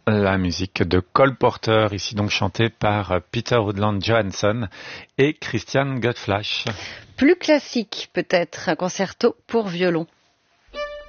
La musique de Cole Porter, ici donc chantée par Peter Woodland Johansson et Christian Godflash. Plus classique peut-être, un concerto pour violon.